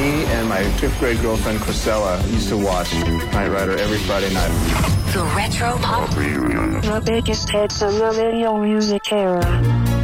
Me and my 5th grade girlfriend, Chrisella, used to watch Knight Rider every Friday night. The Retro Pop The biggest hits of the video music era.